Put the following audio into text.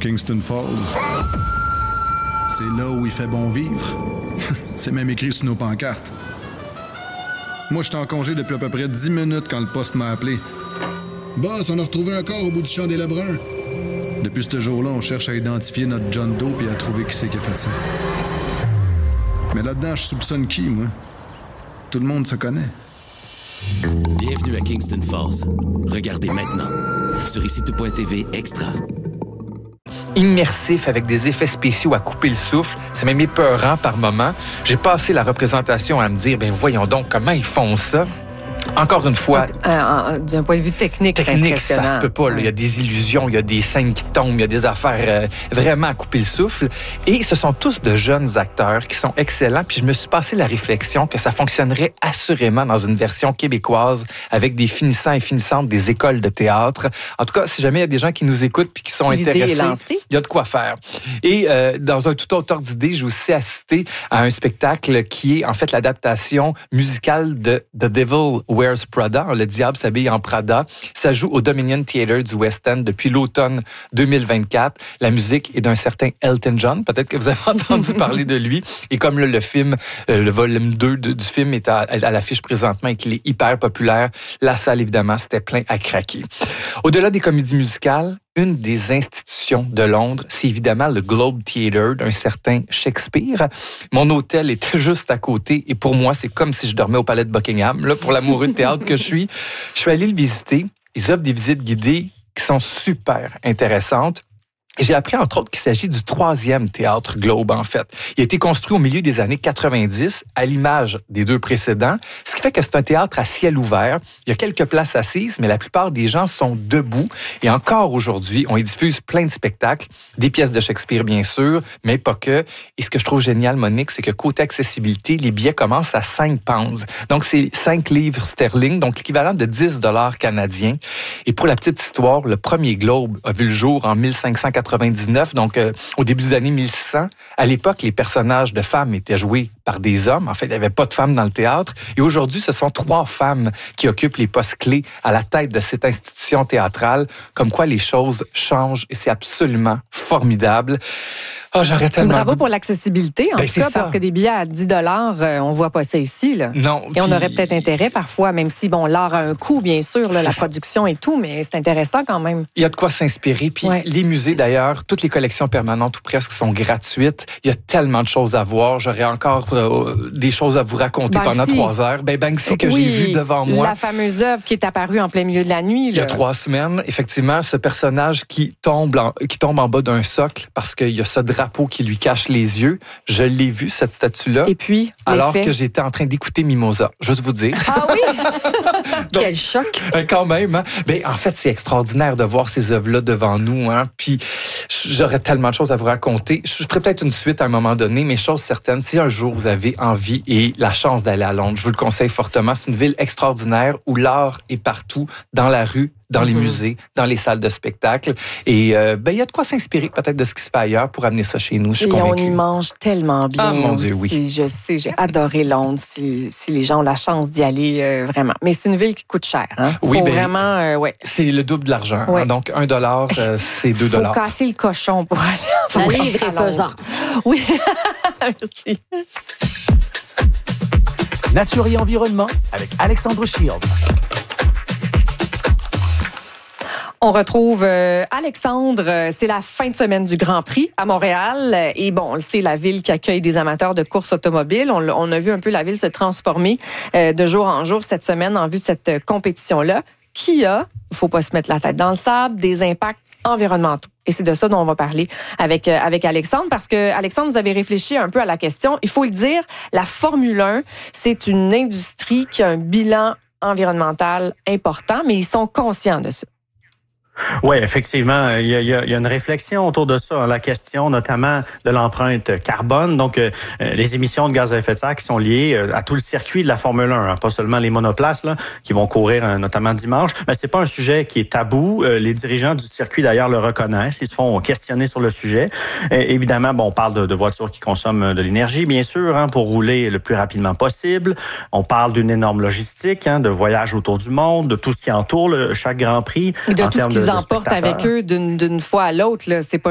Kingston Falls. C'est là où il fait bon vivre. C'est même écrit sur nos pancartes. Moi, j'étais en congé depuis à peu près 10 minutes quand le poste m'a appelé. Boss, on a retrouvé un corps au bout du champ des Lebrun. Depuis ce jour-là, on cherche à identifier notre John Doe et à trouver qui c'est qui a fait ça. Mais là-dedans, je soupçonne qui, moi? Tout le monde se connaît. Bienvenue à Kingston Falls. Regardez maintenant sur ICITO.TV Extra. Immersif avec des effets spéciaux à couper le souffle. C'est même épeurant par moments. J'ai passé la représentation à me dire, voyons donc, comment ils font ça? Encore une fois... D'un point de vue technique, ça se peut pas. Là. Il y a des illusions, il y a des scènes qui tombent, il y a des affaires vraiment à couper le souffle. Et ce sont tous de jeunes acteurs qui sont excellents. Puis je me suis passé la réflexion que ça fonctionnerait assurément dans une version québécoise avec des finissants et finissantes des écoles de théâtre. En tout cas, si jamais il y a des gens qui nous écoutent puis qui sont intéressés, il y a de quoi faire. Et dans un tout autre ordre d'idée, j'ai aussi assisté à un spectacle qui est en fait l'adaptation musicale de The Devil Wears Prada, Le Diable s'habille en Prada. Ça joue au Dominion Theatre du West End depuis l'automne 2024. La musique est d'un certain Elton John. Peut-être que vous avez entendu parler de lui. Et comme là, le film, le volume 2 du film est à l'affiche présentement et qu'il est hyper populaire, la salle, évidemment, c'était plein à craquer. Au-delà des comédies musicales, une des institutions de Londres, c'est évidemment le Globe Theatre d'un certain Shakespeare. Mon hôtel était juste à côté et pour moi, c'est comme si je dormais au palais de Buckingham, là, pour l'amoureux de théâtre que je suis. Je suis allé le visiter. Ils offrent des visites guidées qui sont super intéressantes. J'ai appris, entre autres, qu'il s'agit du 3e théâtre Globe, en fait. Il a été construit au milieu des années 90, à l'image des 2 précédents, ce qui fait que c'est un théâtre à ciel ouvert. Il y a quelques places assises, mais la plupart des gens sont debout. Et encore aujourd'hui, on y diffuse plein de spectacles, des pièces de Shakespeare, bien sûr, mais pas que. Et ce que je trouve génial, Monique, c'est que côté accessibilité, les billets commencent à 5 pounds. Donc, c'est 5 livres sterling, donc l'équivalent de 10 $ canadiens. Et pour la petite histoire, le premier Globe a vu le jour en 1599, donc au début des années 1600. À l'époque, les personnages de femmes étaient joués par des hommes. En fait, il n'y avait pas de femmes dans le théâtre. Et aujourd'hui, ce sont 3 femmes qui occupent les postes clés à la tête de cette institution théâtrale. Comme quoi, les choses changent et c'est absolument formidable. Oh, j'aurais tellement... Bravo pour l'accessibilité, en tout cas, parce que des billets à 10 $, on voit pas ça ici. Là. Non. Et on aurait peut-être intérêt parfois, même si, l'art a un coût, bien sûr, là, la production et tout, mais c'est intéressant quand même. Il y a de quoi s'inspirer. Puis les musées, d'ailleurs, toutes les collections permanentes ou presque sont gratuites. Il y a tellement de choses à voir. J'aurais encore des choses à vous raconter pendant 3 heures. Banksy, que j'ai vu devant moi. La fameuse œuvre qui est apparue en plein milieu de la nuit. Là. Il y a 3 semaines, effectivement, ce personnage qui tombe en bas d'un socle parce qu'il y a ce drapeau qui lui cache les yeux. Je l'ai vu, cette statue-là. Et puis, alors que j'étais en train d'écouter Mimosa. Juste vous dire. Ah oui? Donc, quel choc! Quand même. Hein? En fait, c'est extraordinaire de voir ces œuvres-là devant nous. Hein? Puis, j'aurais tellement de choses à vous raconter. Je ferai peut-être une suite à un moment donné, mais chose certaine, si un jour vous avez envie et la chance d'aller à Londres, je vous le conseille fortement. C'est une ville extraordinaire où l'art est partout, dans la rue, dans les musées, dans les salles de spectacle. Et il y a de quoi s'inspirer peut-être de ce qui se fait ailleurs pour amener ça chez nous, je suis convaincue. Et on y mange tellement bien. Ah, mon Dieu, oui. Je sais, j'ai adoré Londres, si les gens ont la chance d'y aller, vraiment. Mais c'est une ville qui coûte cher. Hein? Oui, vraiment, c'est le double de l'argent. Ouais. Hein? Donc, $1, c'est $2. Il faut casser le cochon pour aller La livre est pesante. Oui, merci. Nature et environnement avec Alexandre Shield. On retrouve Alexandre. C'est la fin de semaine du Grand Prix à Montréal. Et c'est la ville qui accueille des amateurs de course automobile. On a vu un peu la ville se transformer de jour en jour cette semaine en vue de cette compétition-là qui a, il ne faut pas se mettre la tête dans le sable, des impacts environnementaux. Et c'est de ça dont on va parler avec Alexandre, parce que, Alexandre, vous avez réfléchi un peu à la question. Il faut le dire, la Formule 1, c'est une industrie qui a un bilan environnemental important, mais ils sont conscients de ça. Oui, effectivement, il y a une réflexion autour de ça, la question notamment de l'empreinte carbone, donc les émissions de gaz à effet de serre qui sont liées à tout le circuit de la Formule 1, hein, pas seulement les monoplaces là qui vont courir notamment dimanche, mais c'est pas un sujet qui est tabou. Les dirigeants du circuit d'ailleurs le reconnaissent, ils se font questionner sur le sujet. Évidemment, on parle de voitures qui consomment de l'énergie, bien sûr, hein, pour rouler le plus rapidement possible. On parle d'une énorme logistique, hein, de voyages autour du monde, de tout ce qui entoure chaque Grand Prix. Et de tout ce qu'ils emportent avec eux d'une fois à l'autre, là. C'est pas